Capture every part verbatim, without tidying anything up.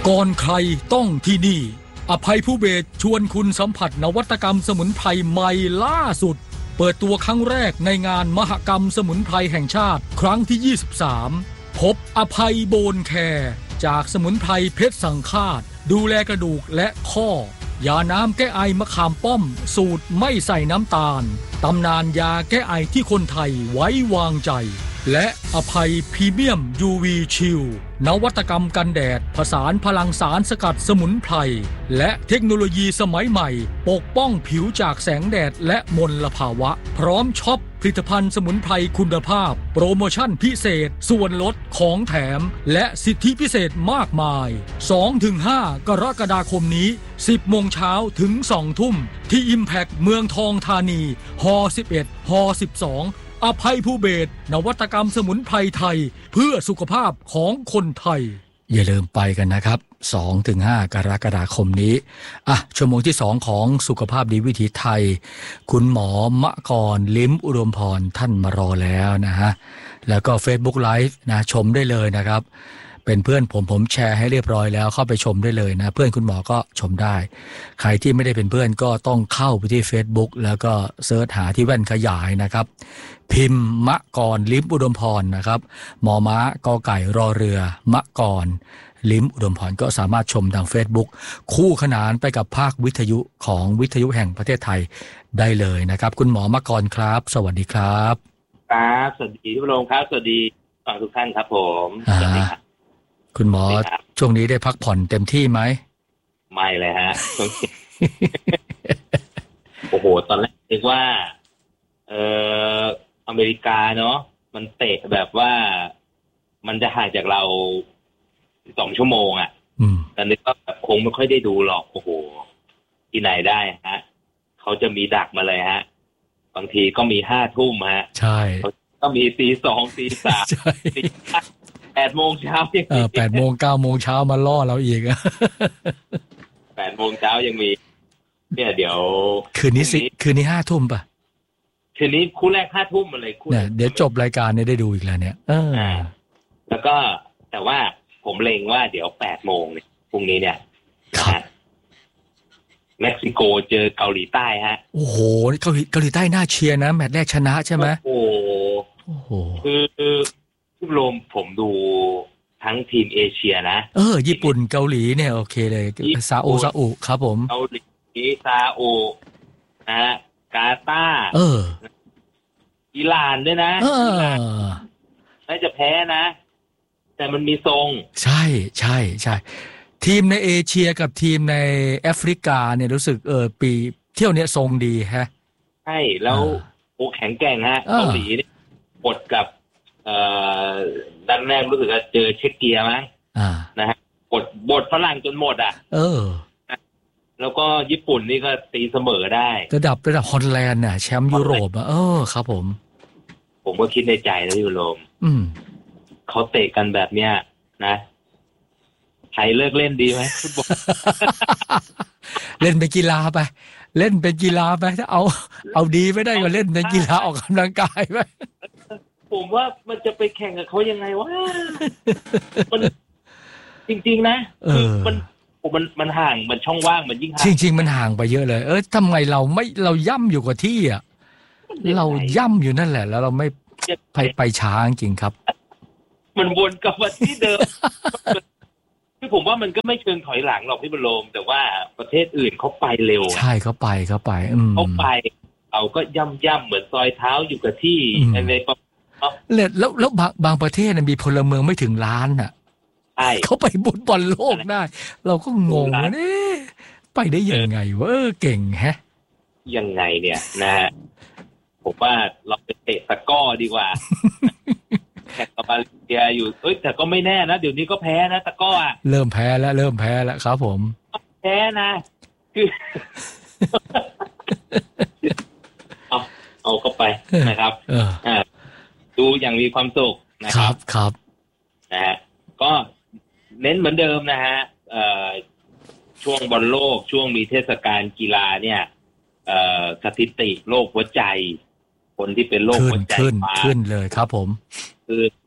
ก่อนใครต้องที่นี่อภัยภูเบศรชวนคุณสัมผัสนวัตกรรมสมุนไพรใหม่ล่าสุดเปิดตัวครั้งแรกในงานมหกรรมสมุนไพรแห่งชาติครั้งที่ยี่สิบสามพบอภัยโบนแคร์จากสมุนไพรเพชรสังฆาตดูแลกระดูกและข้อยาน้ำแก้ไอมะขามป้อมสูตรไม่ใส่น้ำตาลตำนานยาแก้ไอที่คนไทยไว้วางใจและอภัยพรีเมียม ยู วี ชิลนวัตกรรมกันแดดผสานพลังสารสกัดสมุนไพรและเทคโนโลยีสมัยใหม่ปกป้องผิวจากแสงแดดและมลภาวะพร้อมช็อปผลิตภัณฑ์สมุนไพรคุณภาพโปรโมชั่นพิเศษส่วนลดของแถมและสิทธิพิเศษมากมาย สองถึงห้า กรกฎาคมนี้ สิบโมงเช้าถึงสองทุ่มที่ Impact เมืองทองธานีฮสิบเอ็ดฮสิบสองอภัยภูเบศรนวัตกรรมสมุนไพรไทยเพื่อสุขภาพของคนไทยอย่าลืมไปกันนะครับ สองถึงห้า กรกฎาคมนี้อ่ะชั่วโมงที่สองของสุขภาพดีวิถีไทยคุณหมอมะกรลิ้มอุดมพรท่านมารอแล้วนะฮะแล้วก็ Facebook Live นะชมได้เลยนะครับเป็นเพื่อนผมผมแชร์ให้เรียบร้อยแล้วเข้าไปชมได้เลยนะเพื่อนคุณหมอก็ชมได้ใครที่ไม่ได้เป็นเพื่อนก็ต้องเข้าไปที่ Facebook แล้วก็เสิร์ชหาที่แว่นขยายนะครับพิมพ์มะกรลิ้มอุดมพรนะครับมอม้ากอไก่รอเรือมะกรลิ้มอุดมพรก็สามารถชมทาง Facebook คู่ขนานไปกับภาควิทยุของวิทยุแห่งประเทศไทยได้เลยนะครับคุณหมอมะกรครับสวัสดีครับครับสวัสดีทุกท่านครับสวัสดีทุกท่านครับผมสวัสดีครับคุณหมอช่วงนี้ได้พักผ่อนเต็มที่ไหมไม่เลยฮะ โอ้โหตอนแรกคิดว่าเอออเมริกาเนาะมันเตะแบบว่ามันจะห่างจากเราสองชั่วโมงอ่ะแต่นึกว่าแบบคงไม่ค่อยได้ดูหรอกโอ้โหที่ไหนได้ฮะเขาจะมีดักมาเลยฮะบางทีก็มีห้าทุ่มฮะใช่ก็มีตีสองตีสามตีแปดโมงเช้าเออแปดโมงเก้าโมงเช้ามาล่อเราอีกอะแปดโมงเช้ายังมีเนี่ยเดี๋ยวคืนนี้สิคืนนี้ห้าทุ่มป่ะคืนนี้คู่แรกห้าทุ่มอะไรคู่เนี่ยเดี๋ยวจบรายการเนี่ยได้ดูอีกแล้วเนี่ยเออแล้วก็แต่ว่าผมเล็งว่าเดี๋ยวแปดโมงเนี่ยพรุ่งนี้เนี่ยนะเม็กซิโกเจอเกาหลีใต้ฮะโอ้โหเกาหลีเกาหลีใต้น่าเชียร์นะแมตช์แรกชนะใช่ไหมโอ้โหคือพี่โรมผมดูทั้งทีมเอเชียนะเออญี่ปุ่นเกาหลีเนี่ยโอเคเลยซาอุซาอุครับผมเกาหลีซาอุนะกาตาร์เอออิหร่านด้วยนะอิหร่านน่าจะแพ้นะแต่มันมีทรงใช่ใช่ใช่ทีมในเอเชียกับทีมในแอฟริกาเนี่ยรู้สึกเออปีเที่ยวเนี้ยทรงดีฮะใช่แล้วโอ้แข็งแกร่งฮะเกาหลีเนี่ยกดกับเอ่อด้านแรกรู้สึกว่าเจอเช็กเกียมั้งนะฮะกดบทฝรั่งจนหมดอ่ะเออแล้วก็ญี่ปุ่นนี่ก็ตีเสมอได้ระดับระดับฮอลแลนด์น่ะแชมป์ยุโรปอ่ะเออครับผมผมก็คิดในใจนะพี่โรมอืมเขาเตะกันแบบเนี้ยนะไทยเลิกเล่นดีไหมฟุตบอลเล่นเป็นกีฬาไปเล่นเป็นกีฬาไปถ้าเอาเอาดีไม่ได้ก็เล่นเป็นกีฬาออกกำลังกายไปผมว่ามันจะไปแข่งกับเขายังไงวะมันจริงๆนะคือมันมันมันห่างมันช่องว่างมันยิ่งห่างจริงๆมันห่างไปเยอะเลยเออทำไมเราไม่เราย่ำอยู่กับที่อ่ะเราย่ำอยู่นั่นแหละแล้วเราไม่ไปไปช้าจริงครับมันวนกลับมาที่เดิมคือผมว่ามันก็ไม่เชิงถอยหลังหรอกพี่บรมแต่ว่าประเทศอื่นเขาไปเร็วใช่เขาไปเขาไปเขาไปเราก็ย่ำย่ำเหมือนซอยเท้าอยู่กับที่ในแล้วแล้วแล้วบางบางประเทศมีพลเมืองไม่ถึงล้านอ่ะเขาไปบุญบอลโลกได้เราก็งงว่าเนี่ยไปได้ยังไงวะเออเก่งแฮะยังไงเนี่ยนะฮะผมว่าเราไปเตะตะก้อดีกว่าแข่งกับมาเลเซียอยู่เอ้ยแต่ก็ไม่แน่นะเดี๋ยวนี้ก็แพ้นะตะก้ออ่ะเริ่มแพ้แล้วเริ่มแพ้แล้วครับผมแพ้นะคือเอาเอาเข้าไปนะครับอ่าดูอย่างมีความสุขนะครับครับนะฮะก็เน้นเหมือนเดิมนะฮะเอ่อช่วงบอลโลกช่วงมีเทศกาลกีฬาเนี่ยเอ่อสถิติโรคหัวใจคนที่เป็นโรคหัวใจขึ้นขึ้นเลยครับผมคือ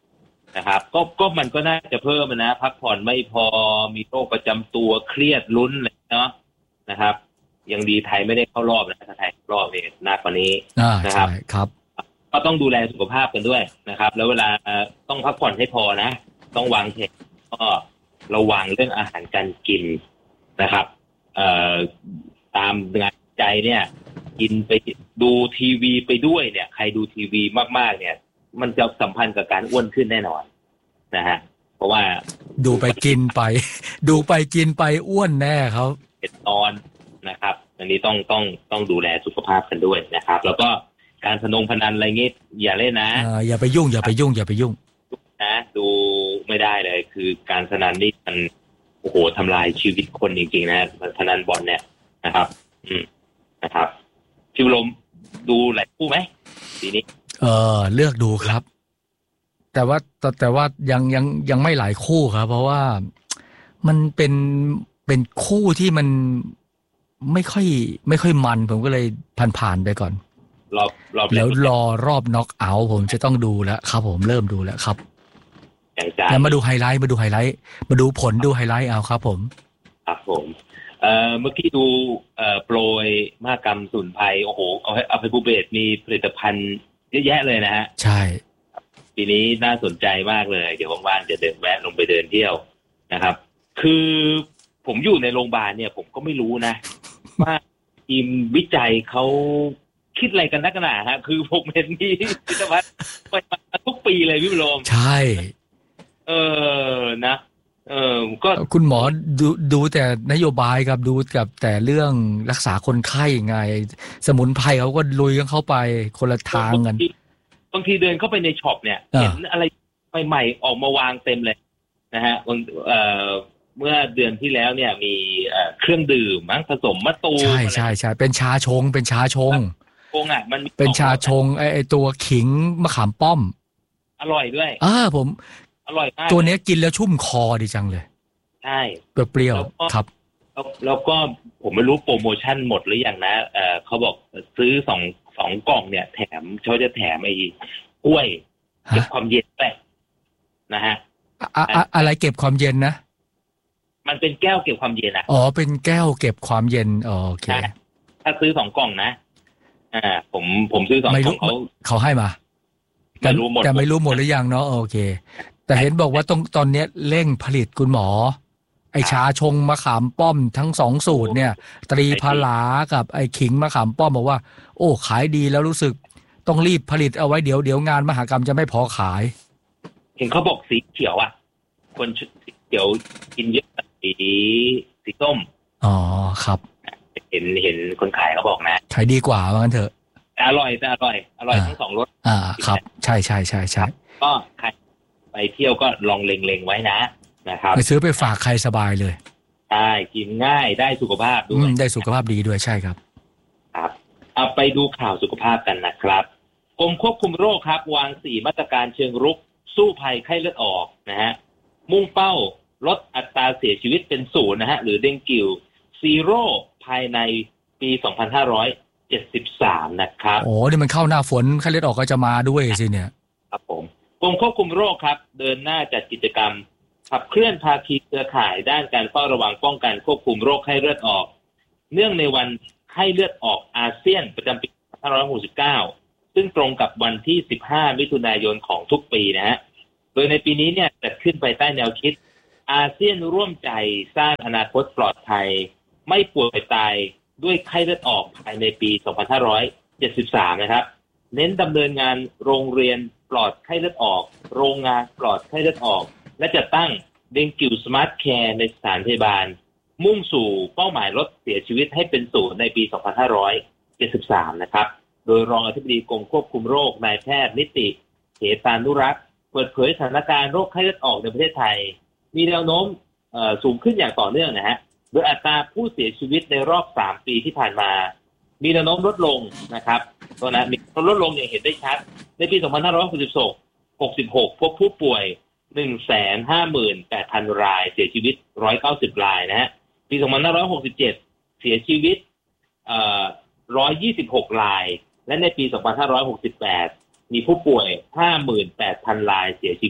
นะครับก็ก็มันก็น่าจะเพิ่มนะพักผ่อนไม่พอมีโรคประจำตัวเครียดลุ้นอะไรเนาะนะครับยังดีไทยไม่ได้เข้ารอบนะถ้าไทยเข้ารอบเนี่ยหนักกว่านี้นะครับครับก็ต้องดูแลสุขภาพกันด้วยนะครับแล้วเวลาต้องพักผ่อนให้พอนะต้องวางแผนก็ระวังเรื่องอาหารการกินนะครับเอ่อตามงานใจเนี่ยกินไปดูทีวีไปด้วยเนี่ยใครดูทีวีมากๆเนี่ยมันจะสัมพันธ์กับการอ้วนขึ้นแน่นอนนะฮะเพราะว่าดูไปกินไปดูไปกินไปอ้วนแน่ครับเป็นตอนนะครับอันนี้ต้องต้องต้องดูแลสุขภาพกันด้วยนะครับแล้วก็การพนงพนันอะไรเงี้ยอย่าเล่นนะอย่าไปยุ่งอย่าไปยุ่งอย่าไปยุ่งนะดูไม่ได้เลยคือการพนันนี่มันโอ้โหทำลายชีวิตคนจริงๆนะพนันบอลเนี่ยนะครับอืมนะครับชิวลมดูหลายคู่ไหมปีนี้เออเลือกดูครับแต่ว่าแต่แต่ว่ายังยังยังไม่หลายคู่ครับเพราะว่ามันเป็นเป็นคู่ที่มันไม่ค่อยไม่ค่อยมันผมก็เลยผ่านๆไปก่อนรอบรอบแล้วรอรอบน็อกเอาท์ผมจะต้องดูแล้วครับผมเริ่มดูแล้วครับแล้วมาดูไฮไลท์มาดูไฮไลท์มาดูผลดูไฮไลท์เอาครับผมครับผมเอ่อเมื่อกี้ดูเอ่อโปรยมหกรรมสมุนไพรโอ้โหเอาให้เอาไปบูเบตมีผลิตภัณฑ์เยอะแยะเลยนะฮะใช่ปีนี้น่าสนใจมากเลยเดี๋ยวว่างๆจะเดินแวะลงไปเดินเที่ยวนะครับคือผมอยู่ในโรงพยาบาลเนี่ยผมก็ไม่รู้นะว่าทีมวิจัยเขาคิดอะไรกันนักหนาฮะคือผมเห็นมีพิพิธภัณฑ์ไปมาทุกปีเลยพี่โรมใช่เออนะเออก็คุณหมอดูดูแต่นโยบายกับดูกับแต่เรื่องรักษาคนไข้ไงสมุนไพรเขาก็ลุยกันเข้าไปคนละทางกันบางทีเดินเข้าไปในช็อปเนี่ยเห็นอะไรใหม่ๆออกมาวางเต็มเลยนะฮะเอ่อเมื่อเดือนที่แล้วเนี่ยมีเครื่องดื่มมั้งผสมมะตูมใช่ใช่ใช่เป็นชาชงเป็นชาชงชงอ่ะมันเป็นชาชงไอไอตัวขิงมะขามป้อมอร่อยด้วยอ่าผมอร่อยมากตัวนี้กินแล้วชุ่มคอดีจังเลยใช่เปรี้ยวครับแล้วก็ผมไม่รู้โปรโมชั่นหมดหรือยังนะเอ่อเขาบอกซื้อสองสองกล่องเนี่ยแถมเขาจะแถมไอ้กล้วยเก็บความเย็นไปนะฮะอะไรเก็บความเย็นนะมันเป็นแก้วเก็บความเย็นอ่ะอ๋อเป็นแก้วเก็บความเย็นโอเคถ้าซื้อสองกล่องนะอ่าผมผมซื้อสองกล่องเขาเขาให้มาแต่แต่ไม่รู้หมดหรือยังเนาะโอเคแต่เห็นบอกว่าต้องตอนนี้เร่งผลิตคุณหมอไอชาชงมะขามป้อมทั้งสองสูตรเนี่ยตรีพลากับไอขิงมะขามป้อมบอกว่าโอ้ขายดีแล้วรู้สึกต้องรีบผลิตเอาไว้เดี๋ยวเดี๋ยวงานมหกรรมจะไม่พอขายเห็นเขาบอกสีเขียวอ่ะคนสีเขียวกินเยอะสีสีส้มอ๋อครับเห็นเห็นคนขายเขาบอกนะขายดีกว่าว่างั้นเถอะแต่อร่อยแต่อร่อยอร่อยทั้งสองรสอ่าครับใช่ใช่ใช่ใช่ก็ใครไปเที่ยวก็ลองเล็งๆไว้นะนะครับไปซื้อไปฝากใครสบายเลยใช่กินง่ายได้สุขภาพด้วยได้สุขภาพดีด้วยใช่ครับครับเอาไปดูข่าวสุขภาพกันนะครับกรมควบคุมโรคครับวางสี่มาตรการเชิงรุกสู้ภัยไข้เลือดออกนะฮะมุ่งเป้าลดอัตราเสียชีวิตเป็นศูนย์นะฮะหรือเดงกิวซีโร่ภายในปีสองพันห้าร้อยเจ็ดสิบสามนะครับโอ้นี่มันเข้าหน้าฝนไข้เลือดออกก็จะมาด้วยสิเนี่ยครับผมกรมควบคุมโรคครับเดินหน้าจัดกิจกรรมขับเคลื่อนภาคีเครือข่ายด้านการเฝ้าระวังป้องกันควบคุมโรคไข้เลือดออกเนื่องในวันไข้เลือดออกอาเซียนประจำปีสองพันห้าร้อยหกสิบเก้าซึ่งตรงกับวันที่สิบห้ามิถุนายนของทุกปีนะฮะโดยในปีนี้เนี่ยจัดขึ้นภายใต้แนวคิดอาเซียนร่วมใจสร้างอนาคตปลอดภัยไม่ป่วยตายด้วยไข้เลือดออกภายในปีสองพันห้าร้อยเจ็ดสิบสามนะครับเน้นดำเนินงานโรงเรียนปลอดไข้เลือดออกโรงงานปลอดไข้เลือดออกและจัดตั้งเดงกิวสมาร์ทแคร์ในสถานพยาบาลมุ่งสู่เป้าหมายลดเสียชีวิตให้เป็นศูนย์ในปีสองพันห้าร้อยเจ็ดสิบสามนะครับโดยรองอธิบดีกรมควบคุมโรคนายแพทย์นิติเถตานุรักษ์เปิดเผยสถานการณ์โรคไข้เลือดออกในประเทศไทยมีแนวโน้มสูงขึ้นอย่างต่อเนื่องนะฮะโดยอัตราผู้เสียชีวิตในรอบสามปีที่ผ่านมามีแนวโน้มลดลงนะครับตัวนั้นมีลดลงอย่างเห็นได้ชัดในปีสองพันห้าร้อยหกสิบหกพบผู้ป่วย หนึ่งแสนห้าหมื่นแปดพัน รายเสียชีวิตหนึ่งร้อยเก้าสิบรายนะฮะปีสองพันห้าร้อยหกสิบเจ็ดเสียชีวิตเอ่อหนึ่งร้อยยี่สิบหกรายและในปีสองพันห้าร้อยหกสิบแปดมีผู้ป่วย ห้าหมื่นแปดพัน รายเสียชีวิต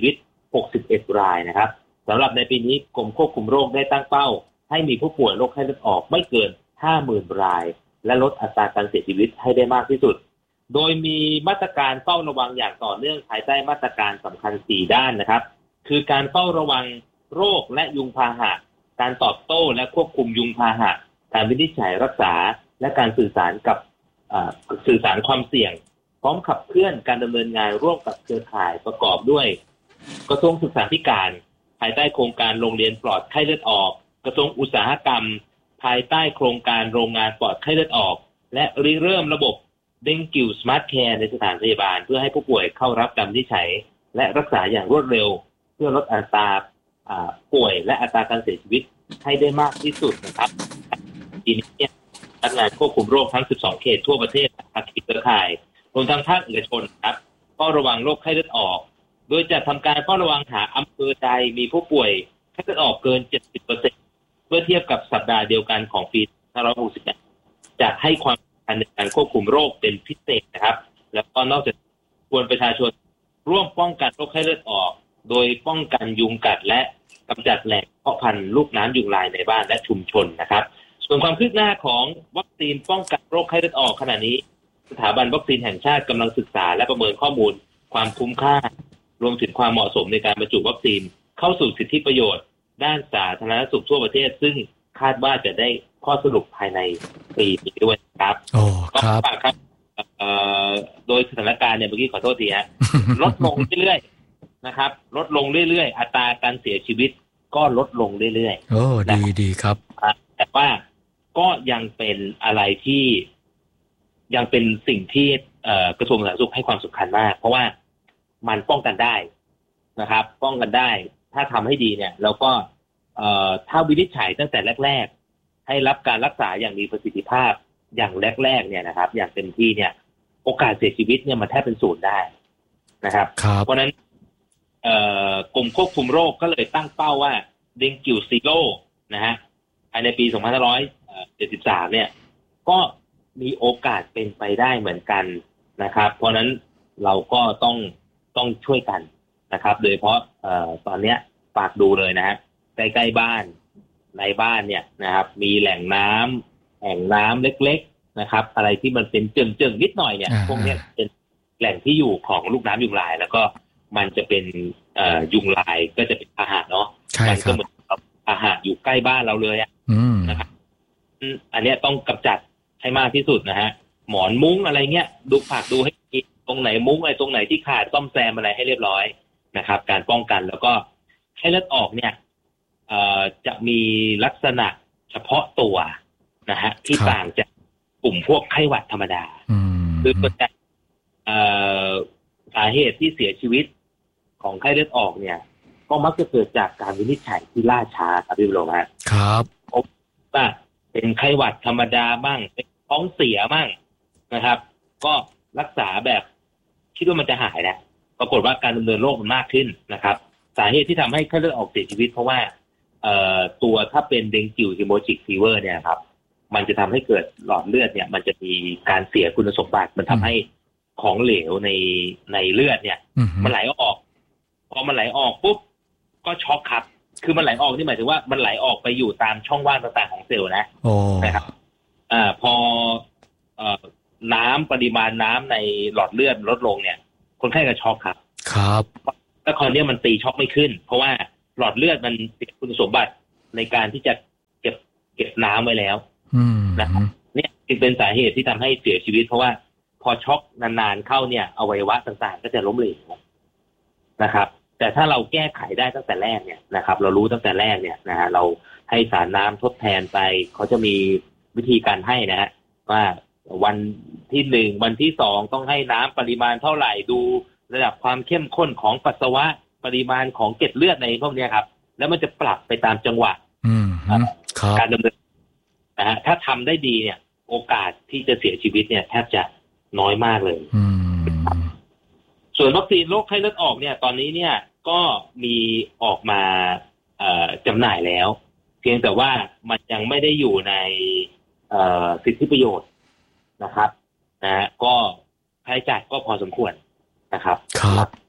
หกสิบเอ็ดรายนะครับสำหรับในปีนี้กรมควบคุมโรคได้ตั้งเป้าให้มีผู้ป่วยโรคไข้เลือดออกไม่เกิน ห้าหมื่น รายและลดอัตราการเสียชีวิตให้ได้มากที่สุดโดยมีมาตรการเฝ้าระวังอย่างต่อเนื่องภายใต้มาตรการสำคัญสี่ด้านนะครับคือการเฝ้าระวังโรคและยุงพาหะการตอบโต้และควบคุมยุงพาหะการวินิจฉัยรักษาและการสื่อสารกับสื่อสารความเสี่ยงพร้อมขับเคลื่อนการดำเนินงานร่วมกับเครือข่ายประกอบด้วยกระทรวงศึกษาธิการภายใต้โครงการโรงเรียนปลอดไข้เลือดออกกระทรวงอุตสาหกรรมภายใต้โครงการโรงงานปลอดไข้เลือดออกและริเริ่มระบบเด้งกิวสมาร์ทแคร์ในสถานพยาบาลเพื่อให้ผู้ป่วยเข้ารับการวินิจฉัยและรักษาอย่างรวดเร็วเพื่อลดอัตราป่วยและอัตราการเสียชีวิตให้ได้มากที่สุดนะครับทีนี้เนี่ยพนักงานควบคุมโรคทั้งสิบสองเขตทั่วประเทศภาคีเครือข่ายรวมทั้งภาคเอกชนครับเฝ้าระวังโรคไข้เลือดออกโดยจะทำการเฝ้าระวังหาอำเภอใดมีผู้ป่วยไข้เลือดออกเกิน เจ็ดสิบเปอร์เซ็นต์ เพื่อเทียบกับสัปดาห์เดียวกันของปีสองพันห้าร้อยหกสิบเอ็ดจะให้ความสำคัญในการควบคุมโรคเป็นพิเศษนะครับแล้วก็นอกจากควรประชาชนร่วมป้องกันโรคไข้เลือดออกโดยป้องกันยุงกัดและกำจัดแหล่งเพาะพันธุ์ลูกน้ำยุงลายในบ้านและชุมชนนะครับส่วนความคืบหน้าของวัคซีนป้องกันโรคไข้เลือดออกขณะนี้สถาบันวัคซีนแห่งชาติกำลังศึกษาและประเมินข้อมูลความคุ้มค่ารวมถึงความเหมาะสมในการบรรจุวัคซีนเข้าสู่สิทธิประโยชน์ด้านสาธารณสุขทั่วประเทศซึ่งคาดว่าจะได้ข้อสรุปภายในปีนี้ด้วยครับโอ้ครับครับโดยสถานการณ์เนี่ยเมื่อกี้ขอโทษทีฮะ ลดลงเรื่อยๆนะครับลดลงเรื่อยๆอัตราการเสียชีวิตก็ลดลงเรื่อยๆโอ้ดีดีครับแต่ว่าก็ยังเป็นอะไรที่ยังเป็นสิ่งที่กระทรวงสาธารณสุขให้ความสำคัญมากเพราะว่ามันป้องกันได้นะครับป้องกันได้ถ้าทำให้ดีเนี่ยแล้วก็ถ้าวินิจฉัยตั้งแต่แรกๆให้รับการรักษาอย่างมีประสิทธิภาพอย่างแรกๆเนี่ยนะครับอย่างเต็มที่เนี่ยโอกาสเสียชีวิตเนี่ยมันแทบเป็นศูนย์ได้นะครับเพราะฉะนั้นกรมควบคุมโรคก็เลยตั้งเป้าว่าเดงกิวซีโร่นะฮะภายในปีสองพันห้าร้อยเจ็ดสิบสามเนี่ยก็มีโอกาสเป็นไปได้เหมือนกันนะครับเพราะนั้นเราก็ต้องต้องช่วยกันนะครับโดยเฉพาะเอ่อตอนเนี้ยฝากดูเลยนะฮะใกล้ๆบ้านในบ้านเนี่ยนะครับมีแหล่งน้ำแอ่งน้ำเล็กๆนะครับอะไรที่มันเป็นเจิ่งๆนิดหน่อยเนี่ยพวกนี้เป็นแหล่งที่อยู่ของลูกน้ำยุงลายแล้วก็มันจะเป็นเอ่อยุงลายก็จะเป็นพาหะเนาะมันก็เหมือนกับพาหะอยู่ใกล้บ้านเราเลยอ่ะนะครับอันนี้ต้องกำจัดให้มากที่สุดนะฮะหมอนมุ้งอะไรเงี้ยดูฝากดูให้ตรงไหนมุ้งอะไรตรงไหนที่ขาดซ่อมแซมอะไรให้เรียบร้อยนะครับการป้องกันแล้วก็ไข้เลือดออกเนี่ยเอ่อจะมีลักษณะเฉพาะตัวนะฮะที่ต่างจากกลุ่มพวกไข้หวัดธรรมดาคือเกิดจากเอ่อสาเหตุที่เสียชีวิตของไข้เลือดออกเนี่ยก็มักจะเกิดจากการวินิจฉัยที่ล่าช้าครับพี่บุญหลงฮะครับพบว่าเป็นไข้หวัดธรรมดาบ้างเป็นท้องเสียบ้างนะครับก็รักษาแบบคิดว่ามันจะหายนะปรากฏว่าการดำเนินโรคมันมากขึ้นนะครับสาเหตุที่ทำให้ไข้เลือดออกเสียชีวิตเพราะว่าเอ่อตัวถ้าเป็นเดงกิวฮิโมจิกฟีเวอร์เนี่ยครับมันจะทำให้เกิดหลอดเลือดเนี่ยมันจะมีการเสียคุณสมบัติมันทำให้ของเหลวในในเลือดเนี่ยมันไหลออกพอมันไหลออกปุ๊บก็ช็อกครับคือมันไหลออกนี่หมายถึงว่ามันไหลออกไปอยู่ตามช่องว่างต่างๆของเซลล์นะนะครับอ่าพอเอ่อน้ำปริมาณน้ำในหลอดเลือดลดลงเนี่ยคนไข้ก็ช็อกครับครับแล้วคราวนี้มันตีช็อกไม่ขึ้นเพราะว่าหลอดเลือดมันมีคุณสมบัติในการที่จะเก็บเก็บน้ำไว้แล้วนะครับเนี่ยจึงเป็นสาเหตุที่ทำให้เสียชีวิตเพราะว่าพอช็อกนานๆเข้าเนี่ยอวัยวะต่างๆก็จะล้มเหลวนะครับแต่ถ้าเราแก้ไขได้ตั้งแต่แรกเนี่ยนะครับเรารู้ตั้งแต่แรกเนี่ยนะฮะเราให้สารน้ำทดแทนไปเขาจะมีวิธีการให้นะฮะว่าวันที่หนึ่งวันที่สองต้องให้น้ำปริมาณเท่าไหร่ดูระดับความเข้มข้นของปัสสาวะปริมาณของเกล็ดเลือดในพวกนี้ครับแล้วมันจะปรับไปตามจังหวะการดำเนินนะฮะถ้าทำได้ดีเนี่ยโอกาสที่จะเสียชีวิตเนี่ยแทบจะน้อยมากเลยส่วนวัคซีนโรคไข้เลือดออกเนี่ยตอนนี้เนี่ยก็มีออกมาเอ่อจำหน่ายแล้วเพียงแต่ว่ามันยังไม่ได้อยู่ในเอ่อสิทธิประโยชน์นะครับนะก็ค่าใช้จ่ายก็พอสมควรนะครับครับ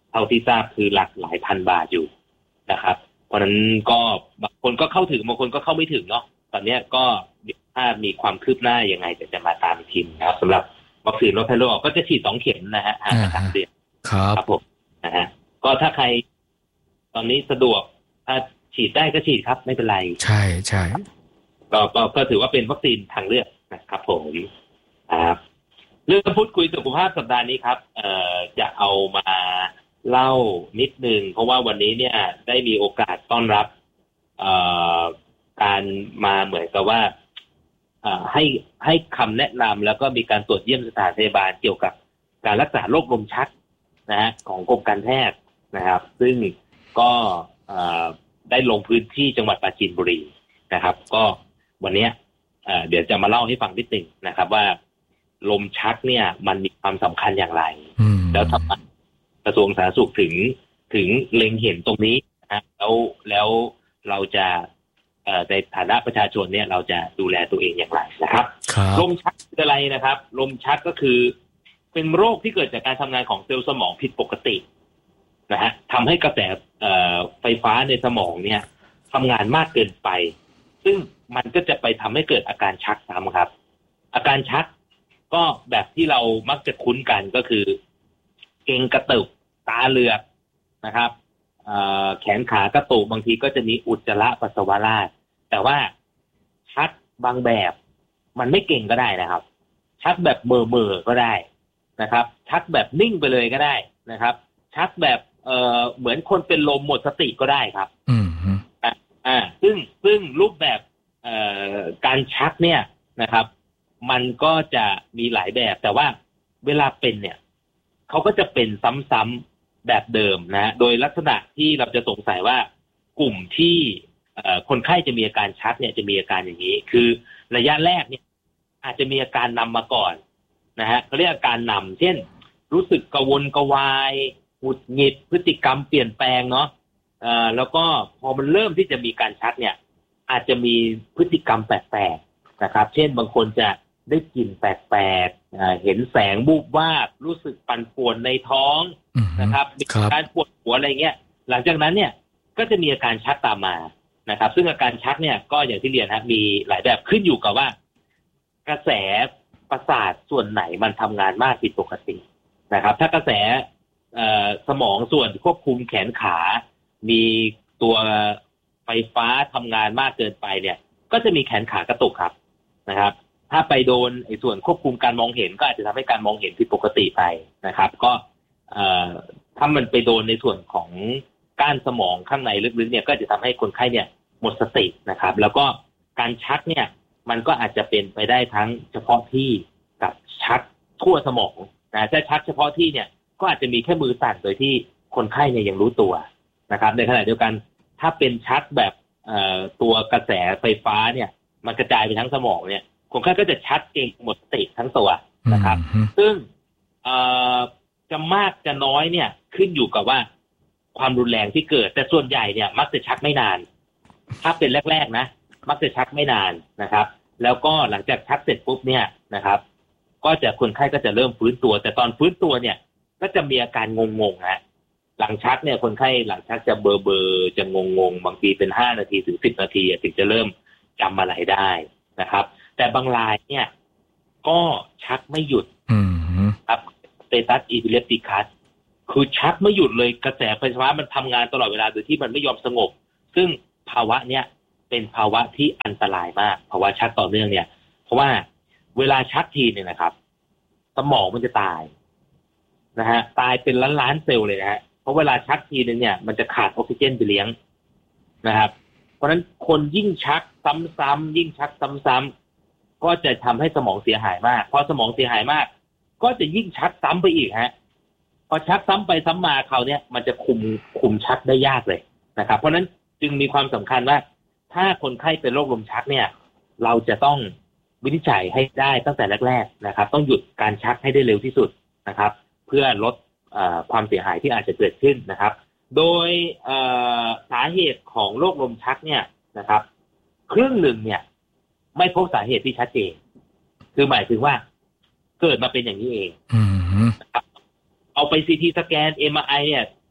เท่าที่ทราบคือหลักหลายพันบาทอยู่นะครับเพราะนั้นก็บางคนก็เข้าถึงบางคนก็เข้าไม่ถึงเนาะตอนนี้ก็ถ้ามีความคืบหน้ายังไงจะจะมาตามทีมนะครับสำหรับวัคซีนลดไข้เลือดออกก็จะฉีดสองเข็มนะฮะห่างกันสามเดือนครับผมนะฮะก็ถ้าใครตอนนี้สะดวกถ้าฉีดได้ก็ฉีดครับไม่เป็นไรใช่ใช่ก็ก็ก็ถือว่าเป็นวัคซีนทางเลือกนะครับผมครับเรื่องพูดคุยสุขภาพสัปดาห์นี้ครับเอ่อจะเอามาเล่านิดนึงเพราะว่าวันนี้เนี่ยได้มีโอกาสต้อนรับเอ่อการมาเหมือนกับว่าเอ่อให้ให้คำแนะนำแล้วก็มีการตรวจเยี่ยมสถานพยาบาลเกี่ยวกับการรักษาโรคลมชักนะฮะของกรมการแพทย์นะครับซึ่งก็เอ่อได้ลงพื้นที่จังหวัดปราจีนบุรีนะครับก็วันนี้เอ่อเดี๋ยวจะมาเล่าให้ฟังนิดนึงนะครับว่าลมชักเนี่ยมันมีความสำคัญอย่างไรแล้วทำไมกระทรวงสาธารณสุขถึงถึงเล็งเห็นตรงนี้นะแล้วแล้วเราจะเอ่อในฐานะประชาชนเนี่ยเราจะดูแลตัวเองอย่างไรนะครับลมชักคืออะไรนะครับลมชักก็คือเป็นโรคที่เกิดจากการทำงานของเซลล์สมองผิดปกตินะฮะทำให้กระแสเอ่อไฟฟ้าในสมองเนี่ยทำงานมากเกินไปซึ่งมันก็จะไปทำให้เกิดอาการชักซ้ำครับอาการชักก็แบบที่เรามักจะคุ้นกันก็คือเกร็งกระตุกตาเหลือกนะครับแขนขากระตุกบางทีก็จะมีอุจจาระปัสสาวะราดแต่ว่าชักบางแบบมันไม่เก่งก็ได้นะครับชักแบบเมื่อเมื่อก็ได้นะครับชักแบบนิ่งไปเลยก็ได้นะครับชักแบบเอ่อเหมือนคนเป็นลมหมดสติก็ได้ครับอืมอ่าอ่าซึ่งซึ่งรูปแบบเอ่อการชักเนี่ยนะครับมันก็จะมีหลายแบบแต่ว่าเวลาเป็นเนี่ยเขาก็จะเป็นซ้ำๆแบบเดิมนะโดยลักษณะที่เราจะสงสัยว่ากลุ่มที่คนไข้จะมีอาการชักเนี่ยจะมีอาการอย่างนี้คือระยะแรกเนี่ยอาจจะมีอาการนำมาก่อนนะฮะเขาเรียกอาการนำเช่นรู้สึกกระวนกระวายหงุดหงิดพฤติกรรมเปลี่ยนแปลงเนาะแล้วก็พอมันเริ่มที่จะมีการชักเนี่ยอาจจะมีพฤติกรรมแปลกๆนะครับเช่นบางคนจะได้กลิ่นแปลกๆเห็นแสงบูบวาบรู้สึกปั่นป่วนในท้องนะครับมีการปวดหัวอะไรเงี้ยหลังจากนั้นเนี่ยก็จะมีอาการชักตามมานะครับซึ่งอาการชักเนี่ยก็อย่างที่เรียนฮะมีหลายแบบขึ้นอยู่กับว่ากระแสประสาทส่วนไหนมันทำงานมากผิดปกตินะครับถ้ากระแสสมองส่วนควบคุมแขนขามีตัวไฟฟ้าทำงานมากเกินไปเนี่ยก็จะมีแขนขากระตุกครับนะครับถ้าไปโดนไอ้ส่วนควบคุมการมองเห็นก็อาจจะทำให้การมองเห็นผิดปกติไปนะครับก็ถ้ามันไปโดนในส่วนของก้านสมองข้างในลึกๆเนี่ยก็จะทำให้คนไข้เนี่ยหมดสตินะครับแล้วก็การชักเนี่ยมันก็อาจจะเป็นไปได้ทั้งเฉพาะที่กับชักทั่วสมองนะถ้าชักเฉพาะที่เนี่ยก็อาจจะมีแค่มือสั่นโดยที่คนไข้เนี่ยยังรู้ตัวนะครับในขณะเดียวกันถ้าเป็นชักแบบตัวกระแสไฟฟ้าเนี่ยมันกระจายไปทั้งสมองเนี่ยคนไข้ก็จะชักเกร็งหมดสติทั้งตัวนะครับซึ่งจะมากจะน้อยเนี่ยขึ้นอยู่กับว่าความรุนแรงที่เกิดแต่ส่วนใหญ่เนี่ยมักจะชักไม่นานถ้าเป็นแรกๆนะมักจะชักไม่นานนะครับแล้วก็หลังจากชักเสร็จปุ๊บเนี่ยนะครับก็จะคนไข้ก็จะเริ่มฟื้นตัวแต่ตอนฟื้นตัวเนี่ยก็จะมีอาการงงๆฮะหลังชักเนี่ยคนไข้หลังชักจะเบอร์เบอร์จะงงๆบางทีเป็นห้านาทีถึงสิบนาทีถึงจะเริ่มจำอะไรได้นะครับแต่บางรายเนี่ยก็ชักไม่หยุดครับสเตตัสอีพิเลปติคัสคือชักไม่หยุดเลยกระแสไฟฟ้ามันทำงานตลอดเวลาโดยที่มันไม่ยอมสงบซึ่งภาวะเนี้ยเป็นภาวะที่อันตรายมากภาวะชักต่อเนื่องเนี่ยเพราะว่าเวลาชักทีเนี่ยนะครับสมองมันจะตายนะฮะตายเป็นล้านๆเซลล์เลยนะฮะเพราะเวลาชักทีนึงเนี่ยมันจะขาดออกซิเจนไปเลี้ยงนะครับเพราะฉะนั้นคนยิ่งชักซ้ำๆยิ่งชักซ้ำๆก็จะทำให้สมองเสียหายมากพอสมองเสียหายมากก็จะยิ่งชักซ้ำไปอีกฮะพอชักซ้ำไปซ้ำมาคราวนี้มันจะคุมคุมชักได้ยากเลยนะครับเพราะฉะนั้นจึงมีความสำคัญว่าถ้าคนไข้เป็นโรคลมชักเนี่ยเราจะต้องวินิจฉัยให้ได้ตั้งแต่แรกๆนะครับต้องหยุดการชักให้ได้เร็วที่สุดนะครับเพื่อลดความเสียหายที่อาจจะเกิดขึ้นนะครับโดยสาเหตุของโรคลมชักเนี่ยนะครับครึ่งหนึ่งเนี่ยไม่พบสาเหตุที่ชัดเจนคือหมายถึงว่าเกิดมาเป็นอย่างนี้เองนะครับเอาไปซีทีสแกน เอ็ม อาร์ ไอ เนี่ย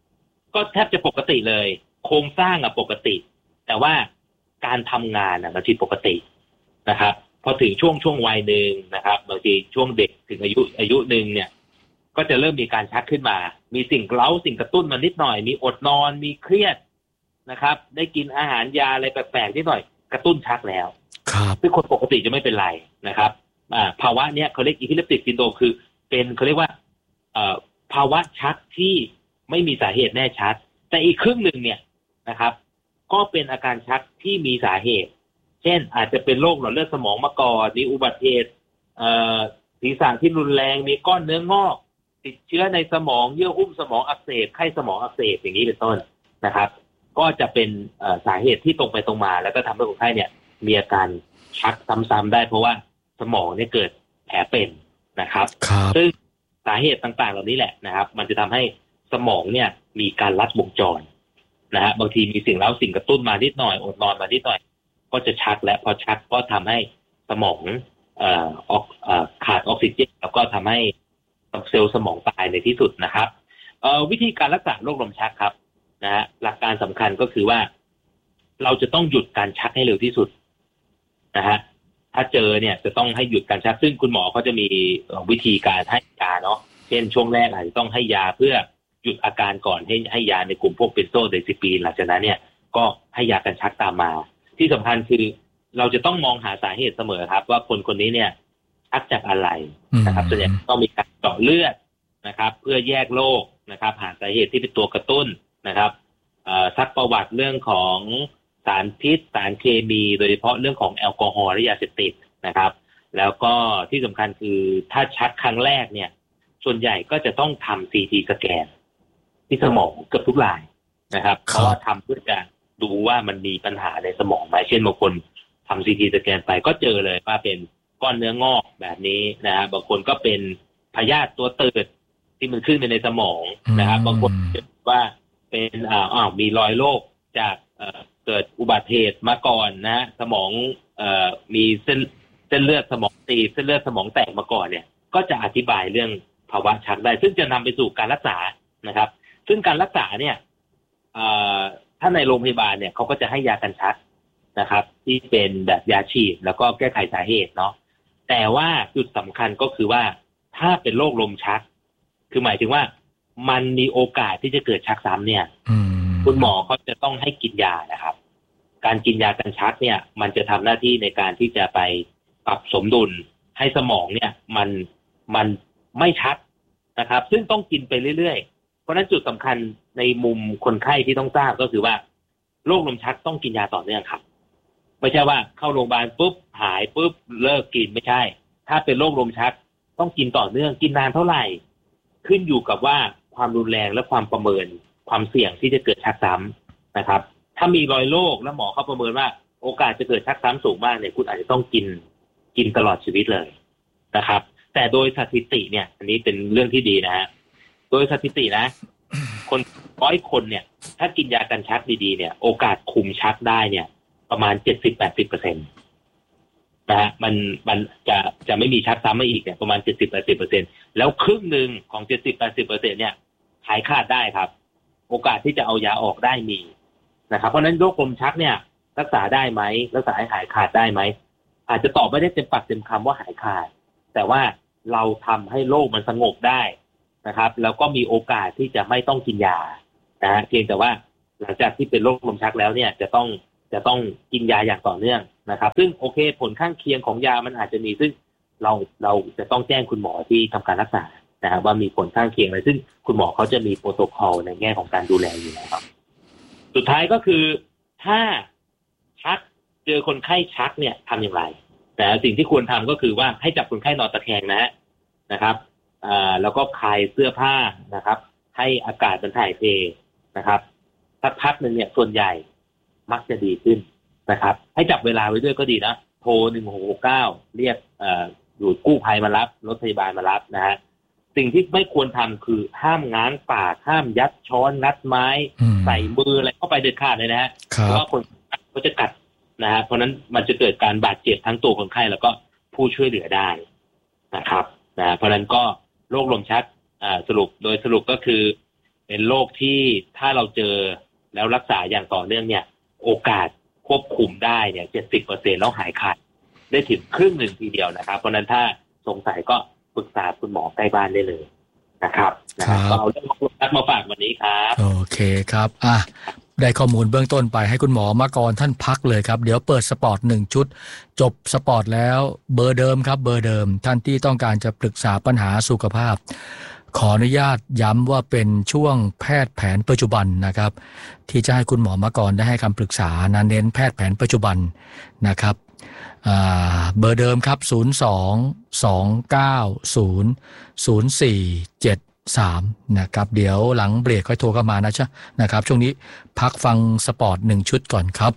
ก็แทบจะปกติเลยโครงสร้างอะปกติแต่ว่าการทำงานอะมันผิดปกตินะครับพอถึงช่วงช่วงวัยหนึ่งนะครับบางทีช่วงเด็กถึงอายุอายุหนึ่งเนี่ยก็จะเริ่มมีการชักขึ้นมามีสิ่งเร้าสิ่งกระตุ้นมานิดหน่อยมีอดนอนมีเครียดนะครับได้กินอาหารยาอะไรแปลกๆนิดหน่อยกระตุ้นชักแล้วครับซึ่งคนปกติจะไม่เป็นไรนะครับภาวะเนี้ยเขาเรียก epileptic syndrome คือเป็นเขาเรียกว่าภาวะชักที่ไม่มีสาเหตุแน่ชัดแต่อีกครึ่งหนึ่งเนี่ยนะครับก็เป็นอาการชักที่มีสาเหตุเช่นอาจจะเป็นโรคหลอดเลือดสมองมาก่อนมีอุบัติเหตุศีรษะที่รุนแรงมีก้อนเนื้องอกติดเชื้อในสมองเยื่อหุ้มสมองอักเสบไข้สมองอักเสบอย่างนี้เป็นต้นนะครับก็จะเป็นสาเหตุที่ตรงไปตรงมาแล้วก็ทำให้คนไข้เนี่ยมีอาการชักซ้ำๆได้เพราะว่าสมองเนี่ยเกิดแผลเป็นนะครับซึ่งสาเหตุต่างๆเหล่านี้แหละนะครับมันจะทำให้สมองเนี่ยมีการลัดวงจรนะฮะบางทีมีสิ่งเร้าสิ่งกระตุ้นมานิดหน่อยอดนอนมานิดหน่อยก็จะชักและพอชักก็ทำให้สมองเอ่อออกเอ่อขาดออกซิเจนแล้วก็ทำให้เซลล์สมองตายในที่สุดนะครับเอ่อวิธีการรักษาโรคลมชักครับนะฮะหลักการสำคัญก็คือว่าเราจะต้องหยุดการชักให้เร็วที่สุดนะฮะถ้าเจอเนี่ยจะต้องให้หยุดการชักซึ่งคุณหมอเขาจะมีวิธีการให้ยาเนาะเช่นช่วงแรกอาจจะต้องให้ยาเพื่อหยุดอาการก่อนให้ให้ยาในกลุ่มพวกเบนโซไดซิปีนหลังจากนั้นเนี่ยก็ให้ยากันชักตามมาที่สำคัญคือเราจะต้องมองหาสาเหตุเสมอครับว่าคนคนนี้เนี่ยชักจากอะไรนะครับส่วนใหญ่ต้องมีการเจาะเลือดนะครับเพื่อแยกโรคนะครับหาสาเหตุที่เป็นตัวกระตุ้นนะครับซักประวัติเรื่องของสารพิษสารเคมีโดยเฉพาะเรื่องของแอลกอฮอล์และยาเสพติดนะครับแล้วก็ที่สำคัญคือถ้าชักครั้งแรกเนี่ยส่วนใหญ่ก็จะต้องทำ ซี ที สแกนที่สมองเกือบทุกรายนะครับเพราะว่าทำเพื่อจะดูว่ามันมีปัญหาในสมองไหมเช่นบางคนทำ ซี ที สแกนไปก็เจอเลยว่าเป็นก้อนเนื้องอกแบบนี้นะฮะบางคนก็เป็นพยาธิตัวตืดที่มันขึ้นไปในสมองนะครับบางคนเจอว่าเป็นอ่าอ้าวมีรอยโรคจากเอ่อเกิดอุบัติเหตุมาก่อนนะสมองเอ่อมีเส้นเส้นเลือดสมองตีบเส้นเลือดสมองแตกมาก่อนเนี่ยก็จะอธิบายเรื่องภาวะชักได้ซึ่งจะนำไปสู่การรักษานะครับซึ่งการรักษาเนี่ยถ้าในโรงพยาบาลเนี่ยเขาก็จะให้ยากันชักนะครับที่เป็นแบบยาฉีดแล้วก็แก้ไขสาเหตุเนาะแต่ว่าจุดสำคัญก็คือว่าถ้าเป็นโรคลมชักคือหมายถึงว่ามันมีโอกาสที่จะเกิดชักซ้ำเนี่ยคุณหมอเขาจะต้องให้กินยานะครับการกินยากันชักเนี่ยมันจะทำหน้าที่ในการที่จะไปปรับสมดุลให้สมองเนี่ยมันมันไม่ชักนะครับซึ่งต้องกินไปเรื่อยๆเพราะฉะนั้นจุดสำคัญในมุมคนไข้ที่ต้องทราบก็คือว่าโรคลมชักต้องกินยาต่อเนื่องครับไม่ใช่ว่าเข้าโรงพยาบาลปุ๊บหายปุ๊บเลิกกินไม่ใช่ถ้าเป็นโรคลมชักต้องกินต่อเนื่องกินนานเท่าไหร่ขึ้นอยู่กับว่าความรุนแรงและความประเมินความเสี่ยงที่จะเกิดชักซ้ำนะครับถ้ามีรอยโรคแล้วหมอเขาประเมินว่าโอกาสจะเกิดชักซ้ำสูงมากเนี่ยคุณอาจจะต้องกินกินตลอดชีวิตเลยนะครับแต่โดยสถิติเนี่ยอันนี้เป็นเรื่องที่ดีนะฮะโดยสถิตินะคนร้อยคนเนี่ยถ้ากินยากันชักดีๆเนี่ยโอกาสคุมชักได้เนี่ยประมาณ เจ็ดสิบถึงแปดสิบเปอร์เซ็นต์ นะฮะมันมันจะจะไม่มีชักซ้ำมาอีกเนี่ยประมาณ เจ็ดสิบถึงแปดสิบเปอร์เซ็นต์ แล้วครึ่งนึงของ เจ็ดสิบถึงแปดสิบเปอร์เซ็นต์ เนี่ยหายขาดได้ครับโอกาสที่จะเอายาออกได้มีนะครับเพราะฉะนั้นโรคลมชักเนี่ยรักษาได้ไหมรักษาให้หายขาดได้ไหมอาจจะตอบไม่ได้เต็มปากเต็มคำว่าหายขาดแต่ว่าเราทำให้โรคมันสงบได้นะครับแล้วก็มีโอกาสที่จะไม่ต้องกินยานะฮะเพียงแต่ว่าหลังจากที่เป็นโรคลมชักแล้วเนี่ยจะต้องจะต้องกินยาอย่างต่อเนื่องนะครับซึ่งโอเคผลข้างเคียงของยามันอาจจะมีซึ่งเราเราจะต้องแจ้งคุณหมอที่ทำการรักษานะครับว่ามีผลข้างเคียงอะไรซึ่งคุณหมอเขาจะมีโปรโตคอลในแง่ของการดูแลอยู่นะครับสุดท้ายก็คือถ้าชักเจอคนไข้ชักเนี่ยทำอย่างไรแต่สิ่งที่ควรทำก็คือว่าให้จับคนไข้นอนตะแคงนะนะครับอ่าแล้วก็คลายเสื้อผ้านะครับให้อากาศมันถ่ายเทนะครับสักพักหนึ่งเนี่ยส่วนใหญ่มักจะดีขึ้นนะครับให้จับเวลาไว้ด้วยก็ดีนะโทรหนึ่งหกหกเก้าเรียกเอ่ออยู่กู้ภัยมารับรถพยาบาลมารับนะฮะสิ่งที่ไม่ควรทำคือห้ามง้างปากห้ามยัดช้อนงัดไม้ใส่มืออะไรเข้าไปเด็ดขาดเลยนะฮะเพราะว่าคนเขาจะกัดนะฮะเพราะนั้นมันจะเกิดการบาดเจ็บทั้งตัวคนไข้แล้วก็ผู้ช่วยเหลือได้นะครับนะเพราะนั้นก็โรคลมชักอ่าสรุปโดยสรุปก็คือเป็นโรคที่ถ้าเราเจอแล้วรักษาอย่างต่อเนื่องเนี่ยโอกาสควบคุมได้เนี่ย เจ็ดสิบเปอร์เซ็นต์ แล้วหายขาดได้ถึงครึ่งหนึ่งทีเดียวนะครับเพราะนั้นถ้าสงสัยก็ปรึกษาคุณหมอใกล้บ้านได้เลยนะครับก็เอาเรื่องนัดมาฝากวันนี้ครับโอเคครับอ่ะได้ข้อมูลเบื้องต้นไปให้คุณหมอมากรท่านพักเลยครับเดี๋ยวเปิดสปอร์ตหนึ่งชุดจบสปอร์ตแล้วเบอร์เดิมครับเบอร์เดิมท่านที่ต้องการจะปรึกษาปัญหาสุขภาพขออนุญาตย้ำว่าเป็นช่วงแพทย์แผนปัจจุบันนะครับที่จะให้คุณหมอมากรได้ให้คำปรึกษานั้นเน้นแพทย์แผนปัจจุบันนะครับเบอร์เดิมครับศูนย์ สอง สอง เก้า ศูนย์ ศูนย์ สี่ เจ็ด สามนะครับเดี๋ยวหลังเบรกค่อยโทรเข้ามานะจ๊ะนะครับช่วงนี้พักฟังสปอร์ตหนึ่งชุดก่อนครับ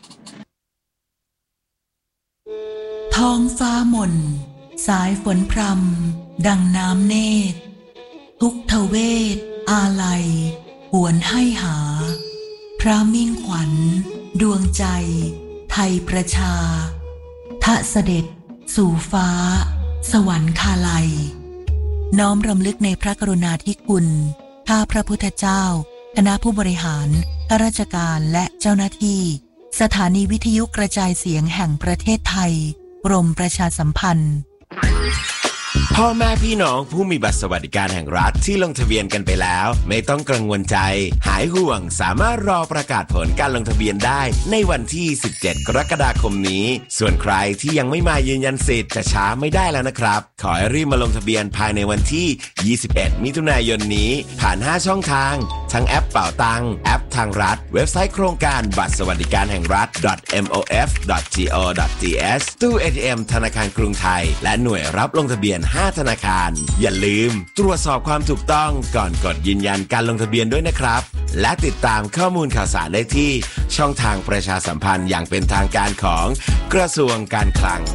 ท้องฟ้ามนสายฝนพรำดังน้ำเนตรทุกทเวทอาลัยหวนให้หาพระมิ่งขวัญดวงใจไทยประชาทะเสด็จสู่ฟ้าสวรรคาลัยน้อมรำลึกในพระกรุณาธิคุณข้าพระพุทธเจ้าคณะผู้บริหารข้าราชการและเจ้าหน้าที่สถานีวิทยุกระจายเสียงแห่งประเทศไทยกรมประชาสัมพันธ์พ่อแม่พี่น้องผู้มีบัตรสวัสดิการแห่งรัฐที่ลงทะเบียนกันไปแล้วไม่ต้องกังวลใจหายห่วงสามารถรอประกาศผลการลงทะเบียนได้ในวันที่สิบเจ็ดกรกฎาคมนี้ส่วนใครที่ยังไม่มายืนยันสิทธิ์จะช้าไม่ได้แล้วนะครับขอให้รีบมาลงทะเบียนภายในวันที่ยี่สิบเอ็ดมิถุนายนนี้ผ่านห้าช่องทางทั้งแอปเป๋าตังแอปทางรัฐเว็บไซต์โครงการบัตรสวัสดิการแห่งรัฐ เอ็ม โอ เอฟ ดอท จี โอ ดอท ที เอส ตู้ เอ ที เอ็ม ธนาคารกรุงไทยและหน่วยรับลงทะเบียนห้าธนาคารอย่าลืมตรวจสอบความถูกต้องก่อนกดยืนยันการลงทะเบียนด้วยนะครับและติดตามข้อมูลข่าวสารได้ที่ช่องทางประชาสัมพันธ์อย่างเป็นทางการของกระทรวงการคลัง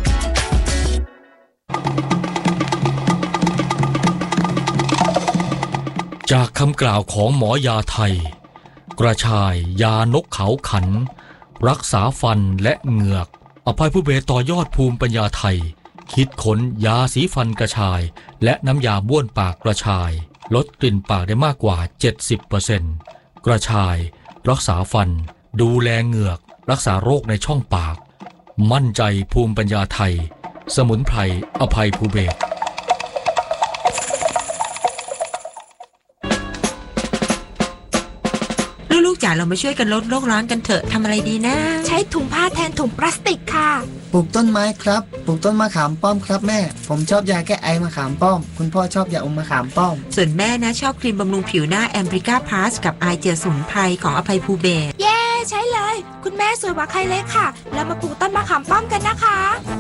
จากคำกล่าวของหมอยาไทยกระชายยานกเขาขันรักษาฟันและเหงือกอภัยผู้เบสต่อยอดภูมิปัญญาไทยคิดค้นยาสีฟันกระชายและน้ำยาบ้วนปากกระชายลดกลิ่นปากได้มากกว่า เจ็ดสิบเปอร์เซ็นต์ กระชายรักษาฟันดูแลเหงือกรักษาโรคในช่องปากมั่นใจภูมิปัญญาไทยสมุนไพรอภัยภูเบศลูกๆจ๋าเรามาช่วยกันลดโลกร้อนกันเถอะทำอะไรดีนะใช้ถุงผ้าแทนถุงพลาสติกค่ะปลูกต้นไม้ครับปลูกต้นมะขามป้อมครับแม่ผมชอบยาแก้ไอมะขามป้อมคุณพ่อชอบยาอมมะขามป้อมส่วนแม่นะชอบครีมบำรุงผิวหน้าแอมบริก้าพลัสกับไอเจลสมุนไพรของอภัยภูเบศเย้ใช้เลยคุณแม่สวยกว่าใครเลยค่ะเรามาปลูกต้นมะขามป้อมกันนะคะ